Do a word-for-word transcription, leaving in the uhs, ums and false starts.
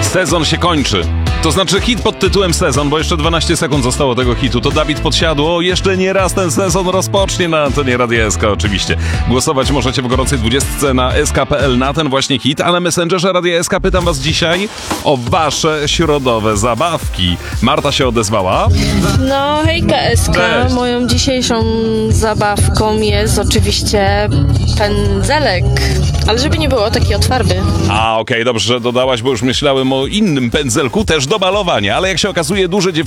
Sezon się kończy. To znaczy hit pod tytułem Sezon, bo jeszcze dwanaście sekund zostało tego hitu. To Dawid Podsiadło. Jeszcze nie raz ten sezon rozpocznie na antenie Radia S K oczywiście. Głosować możecie w gorącej dwudziestce na s k kropka p l na ten właśnie hit, a na Messengerze Radia S K pytam was dzisiaj o wasze środowe zabawki. Marta się odezwała. No hejka S K, Cześć. moją dzisiejszą zabawką jest oczywiście pędzelek, ale żeby nie było, taki od farby. A okej, okay, dobrze, że dodałaś, bo już myślałem o innym pędzelku, też do malowania, ale jak się okazuje, duże dziewczyny